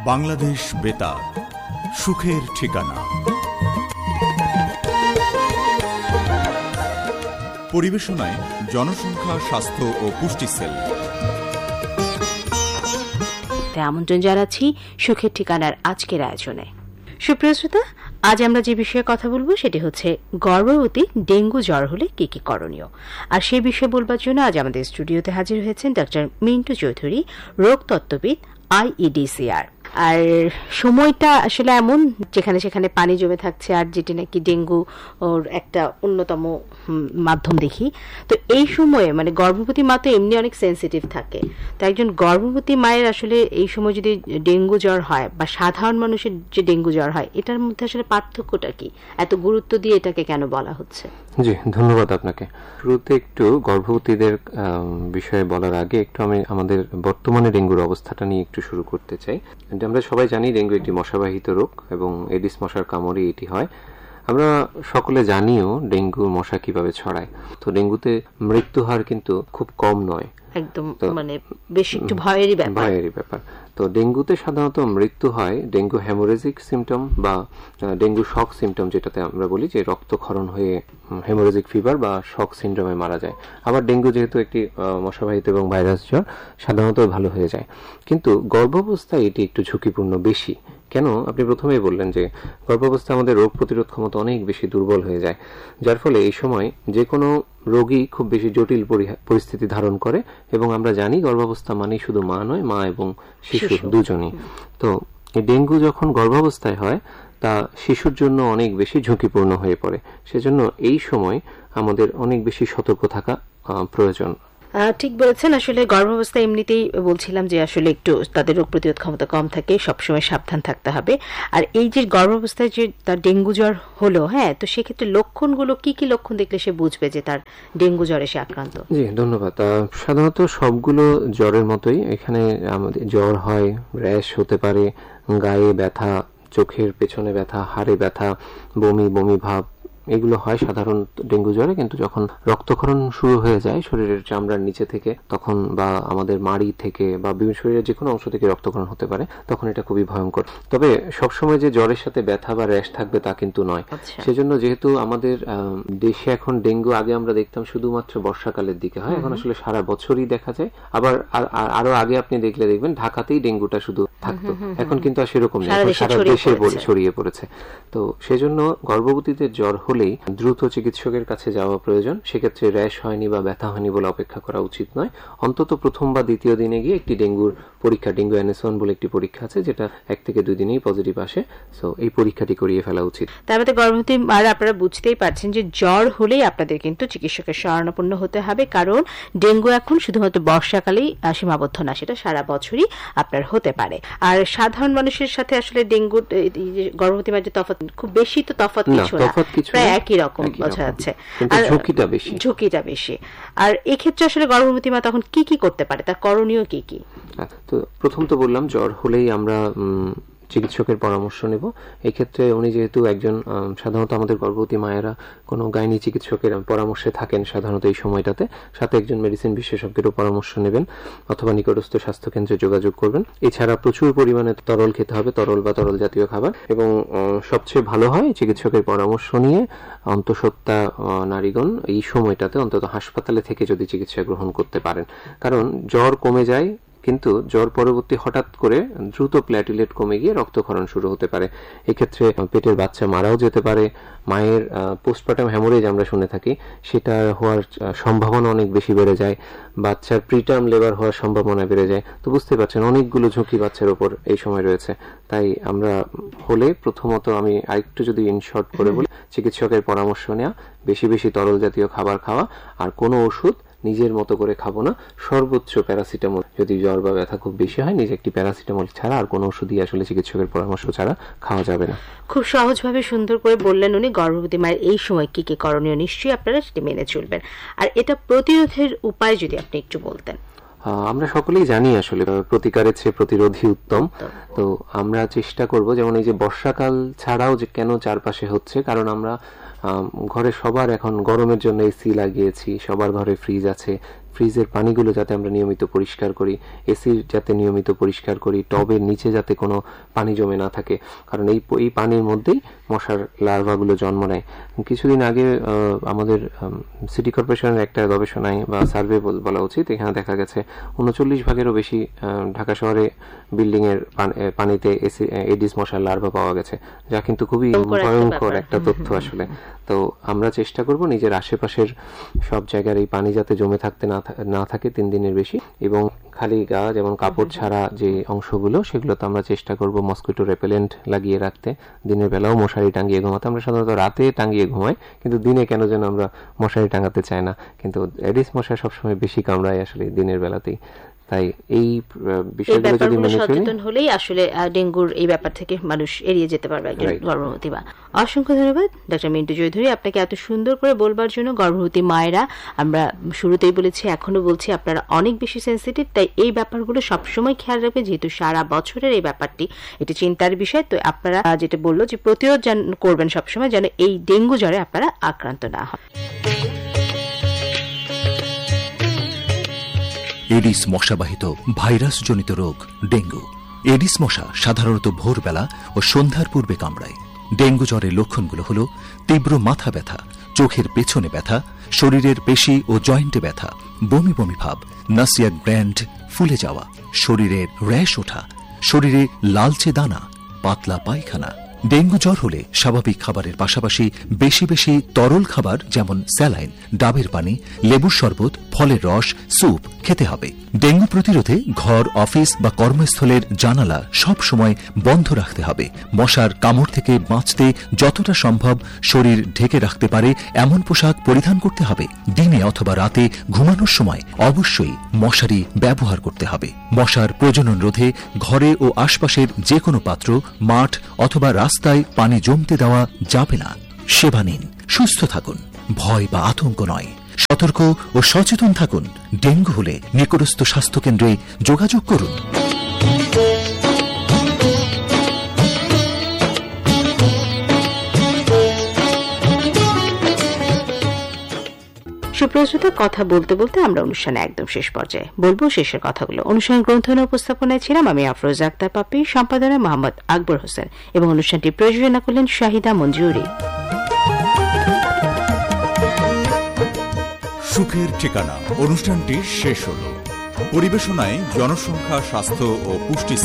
বাংলাদেশ বেতার, সুখের ঠিকানা। পরিবেশনায় জনসংখ্যা, স্বাস্থ্য ও পুষ্টি সেল। আমন্ত্রণ জানাচ্ছি সুখের ঠিকানার আজকের আয়োজনে। সুপ্রিয় শ্রোতা, আজ আমরা যে বিষয়ে কথা বলবো সেটি হচ্ছে গর্ভবতী ডেঙ্গু জ্বর হলে কি কি করণীয়। আর সেই বিষয়ে বলবার জন্য আজ আমাদের স্টুডিওতে হাজির হয়েছেন ডক্টর মিন্টু চৌধুরী, রোগতত্ত্ববিদ, IEDCR। আর সময়টা আসলে এমন যেখানে সেখানে পানি জমে থাকছে, আর যেটি নাকি ডেঙ্গু ওর একটা অন্যতম মাধ্যম দেখি। তো এই সময়ে মানে গর্ভবতী মা তো এমনি অনেক সেন্সিটিভ থাকে, তো একজন গর্ভবতী মায়ের আসলে এই সময় যদি ডেঙ্গু জ্বর হয় বা সাধারণ মানুষের যে ডেঙ্গু জ্বর হয়, এটার মধ্যে আসলে পার্থক্যটা কি? এত গুরুত্ব দিয়ে এটাকে কেন বলা হচ্ছে? জি, ধন্যবাদ আপনাকে। শুরুতে একটু গর্ভবতীদের বিষয়ে বলার আগে একটু আমি আমাদের বর্তমানে ডেঙ্গুর অবস্থাটা নিয়ে একটু শুরু করতে চাই। আমরা সবাই জানি ডেঙ্গু একটি মশাবাহিত রোগ এবং এডিস মশার কামড়ে এটি হয়। আমরা সকলে জানিও ডেঙ্গু মশা কিভাবে ছড়ায়। তো ডেঙ্গুতে মৃত্যু হার কিন্তু খুব কম নয়, একদম মানে বেশ একটু ভয়েরই ব্যাপার। তো ডেঙ্গুতে সাধারণত মৃত্যু হয় ডেঙ্গু হেমোরেজিক সিমটম বা ডেঙ্গু শক সিমটম, যেটাতে আমরা বলি যে রক্তক্ষরণ হয়ে হেমোরেজিক ফিভার বা শক সিন্ড্রোমে মারা যায়। আবার ডেঙ্গু যেহেতু একটি মশাবাহিত এবং ভাইরাস জ্বর, সাধারণত ভালো হয়ে যায়। কিন্তু গর্ভাবস্থায় এটি একটু ঝুঁকিপূর্ণ বেশি। কেন? আপনি প্রথমেই বললেন যে গর্ভাবস্থায় আমাদের রোগ প্রতিরোধ ক্ষমতা অনেক বেশি দুর্বল হয়ে যায়, যার ফলে এই সময় যে কোনো রোগী খুব বেশি জটিল পরিস্থিতি ধারণ করে। এবং আমরা জানি গর্ভাবস্থা মানেই শুধু মা নয়, মা এবং শিশু দুজনই। তো এই ডেঙ্গু যখন গর্ভাবস্থায় হয় তা শিশুর জন্য অনেক বেশি ঝুঁকিপূর্ণ হয়ে পড়ে। সেজন্য এই সময় আমাদের অনেক বেশি সতর্ক থাকা প্রয়োজন। ঠিক বলেছেন। আসলে গর্ভাবস্থা এমনিতেই বলছিলাম যে আসলে একটু তাদের রোগ প্রতিরোধ ক্ষমতা কম থাকে, সবসময় সাবধান থাকতে হবে। আর এই যে গর্ভাবস্থায় যে তার ডেঙ্গু জ্বর হলো, হ্যাঁ, তো সেক্ষেত্রে লক্ষণগুলো কি কি লক্ষণ দেখলে সে বুঝবে যে তার ডেঙ্গু জ্বরে সে আক্রান্ত? জি, ধন্যবাদ। সাধারণত সবগুলো জ্বরের মতোই এখানে আমাদের জ্বর হয়, র্যাশ হতে পারে, গায়ে ব্যথা, চোখের পেছনে ব্যথা, হাড়ে ব্যথা, বমি ভাব, এগুলো হয় সাধারণ ডেঙ্গু জ্বরে। কিন্তু যখন রক্তক্ষরণ শুরু হয়ে যায় শরীরের চামড়ার নিচে থেকে, তখন বা আমাদের মাড়ি থেকে বা বিভিন্ন শরীরের যে কোনো অংশ থেকে রক্তক্ষরণ হতে পারে, তখন এটা খুবই ভয়ঙ্কর। তবে সবসময় যে জ্বরের সাথে ব্যথা বা র্যাশ থাকবে তা কিন্তু নয়। সেজন্য যেহেতু আমাদের দেশে এখন ডেঙ্গু, আগে আমরা দেখতাম শুধুমাত্র বর্ষাকালের দিকে হয়, এখন আসলে সারা বছরই দেখা যায়। আবার আরো আগে আপনি দেখবেন ঢাকাতেই ডেঙ্গুটা শুধু থাকতো, এখন কিন্তু আর সেরকম নেই, সারা দেশে ছড়িয়ে পড়েছে। তো সেজন্য গর্ভবতীদের জ্বর হলেই দ্রুত চিকিৎসকের কাছে যাওয়া প্রয়োজন। সেক্ষেত্রে র্যাশ হয়নি বা ব্যথা হয়নি বলে অপেক্ষা করা উচিত নয়। অন্তত প্রথম বা দ্বিতীয় দিনে গিয়ে একটি ডেঙ্গুর পরীক্ষা, ডেঙ্গু NS1 বলে একটি পরীক্ষা আছে, যেটা 1 থেকে 2 দিনেই পজিটিভ আসে। সো এই পরীক্ষাটি করিয়ে ফেলা উচিত। তার মধ্যে গর্ভবতী মারা আপনারা বুঝতেই পারছেন যে জ্বর হলেই আপনাদের কিন্তু চিকিৎসকের শরণাপন্ন হতে হবে, কারণ ডেঙ্গু এখন শুধুমাত্র বর্ষাকালেই সীমাবদ্ধ না, সেটা সারা বছরই আপনার হতে পারে। আর সাধারণ মানুষের সাথে আসলে ডেঙ্গু গর্ভবতী মায়ের যে তফাৎ, খুব বেশি তো তফাৎ কিছু না, প্রায় একই রকম বোঝা যাচ্ছে, আর ঝুঁকিটা বেশি। আর এক্ষেত্রে আসলে গর্ভবতী মা তখন কি কি করতে পারে, তার করণীয় কি কি? তো প্রথম তো বললাম জ্বর হলেই আমরা চিকিৎসকের পরামর্শ নেব। এক্ষেত্রে উনি যেহেতু একজন, সাধারণত আমাদের গর্ভবতী মায়েরা কোনো গাইনি চিকিৎসকের পরামর্শে থাকেন সাধারণত এই সময়টাতে, সাথে একজন মেডিসিন বিশেষজ্ঞেরও পরামর্শ নেবেন অথবা নিকটস্থ স্বাস্থ্যকেন্দ্রে যোগাযোগ করবেন। এছাড়া প্রচুর পরিমাণে তরল খেতে হবে, তরল বা তরল জাতীয় খাবার। এবং সবচেয়ে ভালো হয় চিকিৎসকের পরামর্শ নিয়ে অন্তঃসত্ত্বা নারীগণ এই সময়টাতে অন্তত হাসপাতালে থেকে যদি চিকিৎসা গ্রহণ করতে পারেন, কারণ জ্বর কমে যায় কিন্তু জ্বর পরবর্তী হঠাৎ করে দ্রুত প্ল্যাটিলেট কমে গিয়ে রক্তক্ষরণ শুরু হতে পারে। এক্ষেত্রে পেটের বাচ্চা মারাও যেতে পারে। মায়ের পোস্টপার্টাম হ্যামোরেজ আমরা শুনে থাকি, সেটা হওয়ার সম্ভাবনা অনেক বেশি বেড়ে যায়। বাচ্চার প্রিটার্ম লেবার হওয়ার সম্ভাবনা বেড়ে যায়। তো বুঝতে পারছেন অনেকগুলো ঝুঁকি বাচ্চার উপর এই সময় রয়েছে। তাই আমরা হলে প্রথমত আমি আরেকটু যদি ইনশর্ট করে বলি, চিকিৎসকের পরামর্শ নেওয়া, বেশি তরল জাতীয় খাবার খাওয়া, আর কোনো ওষুধ নিজের মতো করে খাবো না। সর্বোচ্চ প্যারাসিটামল, যদি জ্বর বা ব্যথা খুব বেশি হয়, নিজে একটি প্যারাসিটামল ছাড়া আর কোনো ওষুধই আসলে চিকিৎসকের পরামর্শ ছাড়া খাওয়া যাবে না। খুব সহজভাবে সুন্দর করে বললেন উনি গর্ভবতী মায়ের এই সময় কি কি করণীয়, নিশ্চয়ই আপনারা সেটি মেনে চলবেন। আর এটা প্রতিরোধের উপায় যদি আপনি একটু বলতেন। আমরা সকলেই জানি আসলে প্রতিকারের চেয়ে প্রতিরোধই উত্তম। তো আমরা চেষ্টা করব, যেমন এই যে বর্ষাকাল ছাড়াও যে কেন চারপাশে হচ্ছে, কারণ আমরা ঘরে সবার এখন গরমের জন্য এসি লাগিয়েছি, সবার ঘরে ফ্রিজ আছে, ফ্রিজের পানিগুলো যাতে আমরা নিয়মিত পরিষ্কার করি, এসির যাতে নিয়মিত পরিষ্কার করি, টবের নিচে যাতে কোনো পানি জমে না থাকে, কারণ এই পানির মধ্যেই মশার লার্ভাগুলো জন্ম নেয়। কিছুদিন আগে আমাদের সিটি কর্পোরেশনের একটা গবেষণায় বা সার্ভে বলা উচিত, এখানে দেখা গেছে 39% বেশি ঢাকা শহরে বিল্ডিং এর পানিতে এডিস মশার লার্ভা পাওয়া গেছে, যা কিন্তু খুবই ভয়ঙ্কর একটা তথ্য আসলে। তো আমরা চেষ্টা করব নিজের আশেপাশের সব জায়গার এই পানি যাতে জমে থাকতে না থাকে 3 দিনের বেশি, এবং খালি গা যেমন কাপড় ছাড়া যে অংশগুলো সেগুলোতে আমরা চেষ্টা করব মসকিটো রেপেলেন্ট লাগিয়ে রাখতে, দিনের বেলাও মশারি টাঙিয়ে ঘুমাতে। আমরা সাধারণত রাতে টাঙিয়ে ঘুমাই, কিন্তু দিনে কেন যেন আমরা মশারি টাঙাতে চাই না, কিন্তু এডিস মশা সবসময় বেশি কামড়ায় আসলে দিনের বেলাতেই। তাই এই বিষয়গুলো যদি মেনে চলি, সচেতন হলেই আসলে ডেঙ্গুর এই ব্যাপার থেকে মানুষ এড়িয়ে যেতে পারবে একজন গর্ভবতী মা। অসংখ্য ধন্যবাদ ডক্টর মিন্টু চৌধুরী, আপনাকে এত সুন্দর করে বলবার জন্য। গর্ভবতী মায়েরা, আমরা শুরুতেই বলেছি, এখনো বলছি, আপনারা অনেক বেশি সেন্সিটিভ, তাই এই ব্যাপারগুলো সবসময় খেয়াল রাখবে, যেহেতু সারা বছরের এই ব্যাপারটি এটি চিন্তার বিষয়। তো আপনারা যেটা বললো যে প্রতিরোধ করবেন সবসময়, যেন এই ডেঙ্গু জ্বরে আপনারা আক্রান্ত না হন। এডিস মশাবাহিত ভাইরাসজনিত রোগ ডেঙ্গু। এডিস মশা সাধারণত ভোরবেলা ও সন্ধ্যার পূর্বে কামড়ায়। ডেঙ্গু জ্বরের লক্ষণগুলো হল তীব্র মাথা ব্যথা, চোখের পেছনে ব্যথা, শরীরের পেশি ও জয়েন্টে ব্যথা, বমি বমি ভাব, নাসিয়াক গ্ল্যান্ড ফুলে যাওয়া, শরীরের র্যাশ ওঠা, শরীরে লালচে দানা, পাতলা পায়খানা। ডেঙ্গু জ্বর হলে স্বাভাবিক খাবারের পাশাপাশি বেশি বেশি তরল খাবার যেমন স্যালাইন, ডাবের পানি, লেবুর শরবত, ফলের রস, স্যুপ খেতে হবে। ডেঙ্গু প্রতিরোধে ঘর, অফিস বা কর্মস্থলের জানালা সব সময় বন্ধ রাখতে হবে। মশার কামড় থেকে বাঁচতে যতটা সম্ভব শরীর ঢেকে রাখতে পারে এমন পোশাক পরিধান করতে হবে। দিনে অথবা রাতে ঘুমানোর সময় অবশ্যই মশারি ব্যবহার করতে হবে। মশার প্রজনন রোধে ঘরে ও আশপাশের যে কোনো পাত্র, মাঠ অথবা রাস্তায় পানি জমতে দেওয়া যাবে না। সেবা নিন, সুস্থ থাকুন, ভয় বা আতঙ্ক নয়। সতর্ক ও সচেতন থাকুন। ডেঙ্গু হলে নিকটস্থ স্বাস্থ্যকেন্দ্রে যোগাযোগ করুন। সুপ্রশ্রোতা, কথা বলতে বলতে আমরা অনুষ্ঠানে একদম শেষ পর্যায়ে, বলবো শেষের কথাগুলো। অনুষ্ঠান গ্রন্থনা উপস্থাপনায় ছিলাম আমি আফরোজ আক্তার পাপি, সম্পাদনায় মোহাম্মদ আকবর হোসেন, এবং অনুষ্ঠানটি প্রযোজনা করলেন শাহিদা মঞ্জুরি। সুখের ঠিকানা অনুষ্ঠানটি শেষ হল। পরিবেশনায় জনসংখ্যা, স্বাস্থ্য ও পুষ্টি